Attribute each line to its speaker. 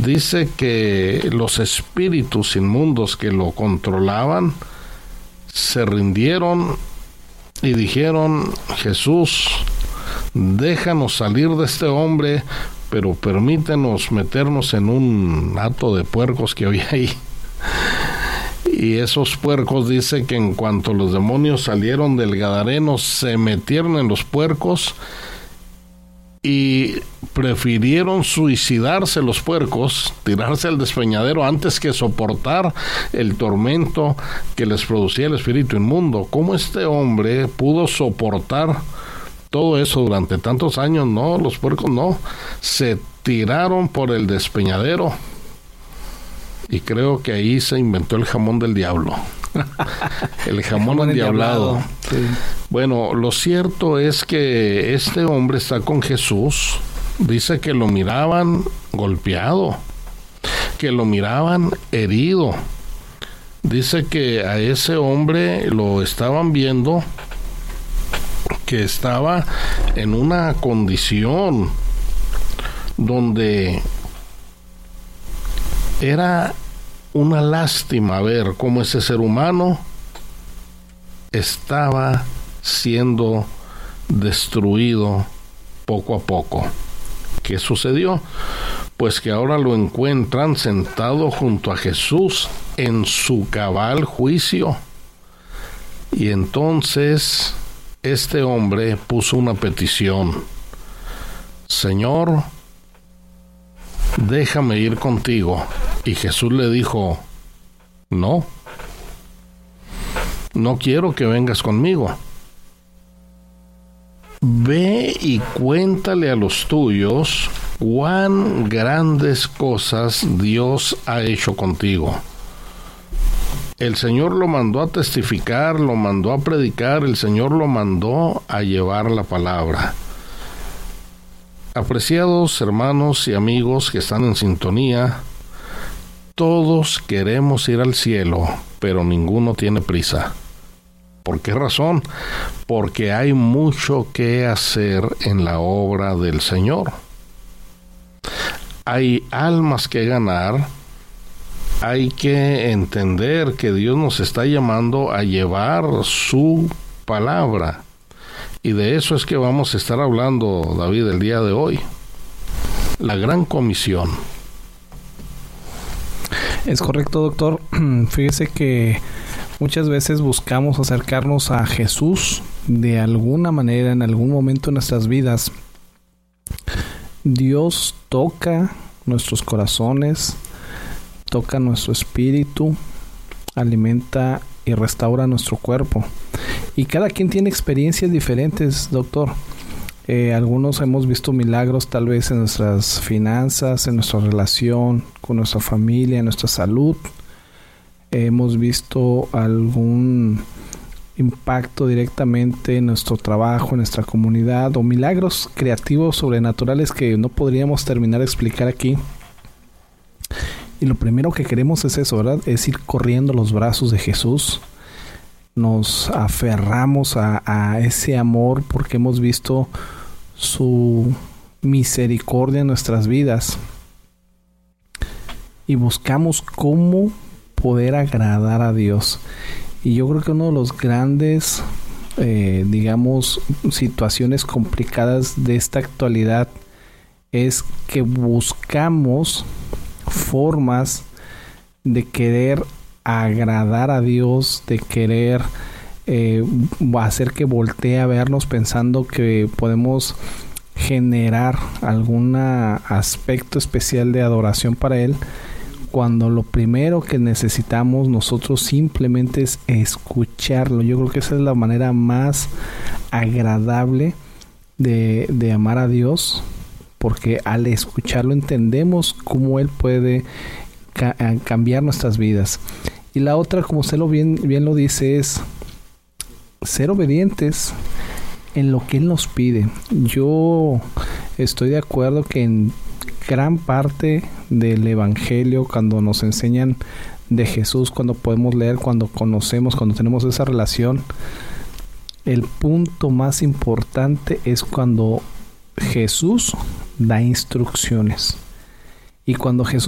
Speaker 1: dice que los espíritus inmundos que lo controlaban se rindieron y dijeron: Jesús, déjanos salir de este hombre, pero permítenos meternos en un hato de puercos que había ahí. Y esos puercos, dice que en cuanto los demonios salieron del gadareno, se metieron en los puercos y prefirieron suicidarse los puercos, tirarse al despeñadero antes que soportar el tormento que les producía el espíritu inmundo. ¿Cómo este hombre pudo soportar todo eso durante tantos años? No, los puercos no, se tiraron por el despeñadero. Y creo que ahí se inventó el jamón del diablo. El jamón endiablado. Sí. Bueno, lo cierto es que este hombre está con Jesús. Dice que lo miraban golpeado, que lo miraban herido. Dice que a ese hombre lo estaban viendo que estaba en una condición donde era una lástima ver cómo ese ser humano estaba siendo destruido poco a poco. ¿Qué sucedió? Pues que ahora lo encuentran sentado junto a Jesús en su cabal juicio. Y entonces este hombre puso una petición: Señor, déjame ir contigo. Y Jesús le dijo: no quiero que vengas conmigo. Ve y cuéntale a los tuyos cuán grandes cosas Dios ha hecho contigo. El Señor lo mandó a testificar, lo mandó a predicar, el Señor lo mandó a llevar la palabra. Apreciados hermanos y amigos que están en sintonía, todos queremos ir al cielo, pero ninguno tiene prisa. ¿Por qué razón? Porque hay mucho que hacer en la obra del Señor. Hay almas que ganar. Hay que entender que Dios nos está llamando a llevar su palabra. Y de eso es que vamos a estar hablando, David, el día de hoy. La gran comisión.
Speaker 2: Es correcto, doctor. Fíjese que muchas veces buscamos acercarnos a Jesús de alguna manera, en algún momento de nuestras vidas. Dios toca nuestros corazones, toca nuestro espíritu, alimenta y restaura nuestro cuerpo. Y cada quien tiene experiencias diferentes, doctor. Algunos hemos visto milagros tal vez en nuestras finanzas, en nuestra relación con nuestra familia, en nuestra salud. Hemos visto algún impacto directamente en nuestro trabajo, en nuestra comunidad, o milagros creativos sobrenaturales que no podríamos terminar de explicar aquí. Y lo primero que queremos es eso, ¿verdad? Es ir corriendo a los brazos de Jesús. Nos aferramos a ese amor porque hemos visto su misericordia en nuestras vidas. Y buscamos cómo poder agradar a Dios. Y yo creo que uno de los grandes, situaciones complicadas de esta actualidad es que buscamos formas de querer agradar a Dios, de querer hacer que voltee a vernos pensando que podemos generar algún aspecto especial de adoración para Él, cuando lo primero que necesitamos nosotros simplemente es escucharlo. Yo creo que esa es la manera más agradable de amar a Dios, porque al escucharlo entendemos cómo Él puede cambiar nuestras vidas. Y la otra, como usted bien lo dice, es ser obedientes en lo que Él nos pide. Yo estoy de acuerdo que en gran parte del Evangelio, cuando nos enseñan de Jesús, cuando podemos leer, cuando conocemos, cuando tenemos esa relación, el punto más importante es cuando Jesús da instrucciones. Y cuando Jesús